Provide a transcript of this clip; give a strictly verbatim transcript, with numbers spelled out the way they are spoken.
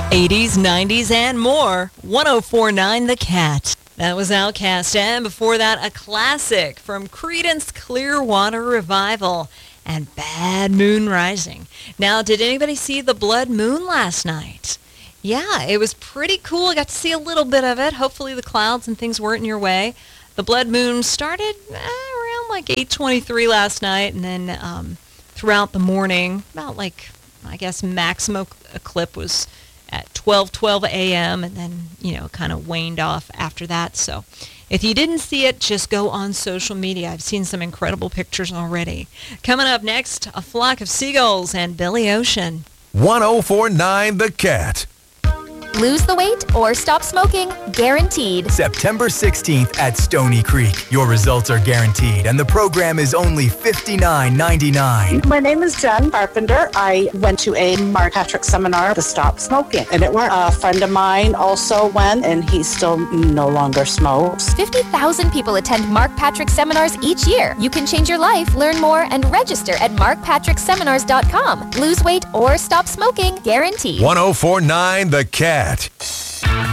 eighties, nineties, and more. one oh four point nine The Cat. That was Outkast. And before that, a classic from Creedence Clearwater Revival and Bad Moon Rising. Now, did anybody see the blood moon last night? Yeah, it was pretty cool. I got to see a little bit of it. Hopefully the clouds and things weren't in your way. The blood moon started eh, around like eight twenty-three last night, and then um, throughout the morning, about like, I guess, maximum eclipse was at twelve twelve a.m. and then, you know, kind of waned off after that. So if you didn't see it, just go on social media. I've seen some incredible pictures already. Coming up next, A Flock of Seagulls and Billy Ocean. one oh four point nine The Cat. Lose the weight or stop smoking, guaranteed. September sixteenth at Stony Creek. Your results are guaranteed, and the program is only fifty-nine ninety-nine. My name is Jen Carpenter. I went to a Mark Patrick seminar to stop smoking, and it worked. A friend of mine also went, and he still no longer smokes. fifty thousand people attend Mark Patrick seminars each year. You can change your life, learn more, and register at mark patrick seminars dot com. Lose weight or stop smoking, guaranteed. one oh four point nine The Cat.